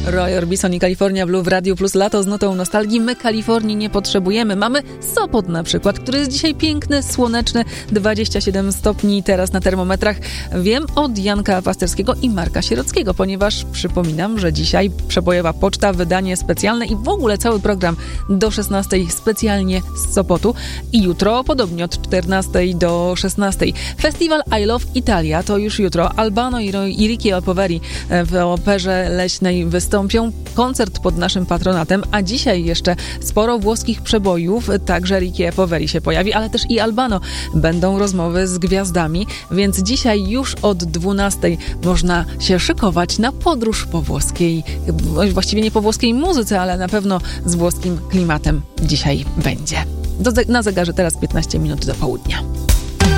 Roy Orbison i California Blue w Radiu Plus Lato z notą nostalgii. My Kalifornii nie potrzebujemy. Mamy Sopot na przykład, który jest dzisiaj piękny, słoneczny, 27 stopni teraz na termometrach. Wiem od Janka Pasterskiego i Marka Sierockiego, ponieważ przypominam, że dzisiaj przebojowa poczta, wydanie specjalne i w ogóle cały program do 16 specjalnie z Sopotu i jutro podobnie od 14 do 16. Festiwal I Love Italia to już jutro. Albano i Ricky Poveri w Operze Leśnej wystąpią. Koncert pod naszym patronatem, a dzisiaj jeszcze sporo włoskich przebojów, także Ricky Poveri się pojawi, ale też i Albano. Będą rozmowy z gwiazdami, więc dzisiaj już od 12 można się szykować na podróż po włoskiej, właściwie nie po włoskiej muzyce, ale na pewno z włoskim klimatem dzisiaj będzie. Na zegarze teraz 15 minut do południa.